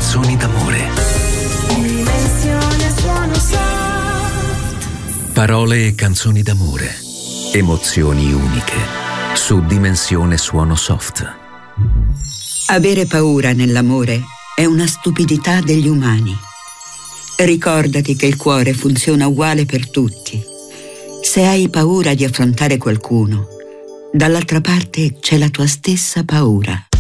canzoni d'amore. Dimensione suono soft. Parole e canzoni d'amore. Emozioni uniche. Su Dimensione Suono Soft. Avere paura nell'amore è una stupidità degli umani. Ricordati che il cuore funziona uguale per tutti. Se hai paura di affrontare qualcuno, dall'altra parte c'è la tua stessa paura.